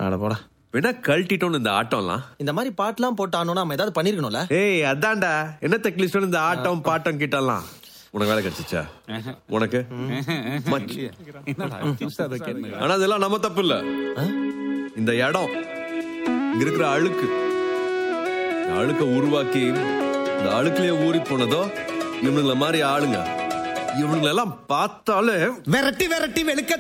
அட போடா. வேணா கழட்டிட்டோம் இந்த ஆட்டம்லாம். இந்த மாதிரி பாட்டுலாம் போட்டானோன்னா நம்ம ஏதாவது பண்ணிருக்கணும்ல. ஏய் அதான்டா, என்ன தெக்லிஸ்டோம் இந்த ஆட்டம் பாட்டம் கிட்டலாம். உனக்கு வேலை கிடைச்சிச்சா? உனக்கு ஆனா அதெல்லாம் நம்ம தப்பு இல்ல. இந்த இடம் இங்க இருக்கிற அழுக்கு, இந்த அழுக்க உருவாக்கி இந்த அழுக்குலயே ஊறி போனதோ இவனுங்கள மாதிரி ஆளுங்க. இவனுங்களெல்லாம் பார்த்தாலே விரட்டி விரட்டி வெளுக்க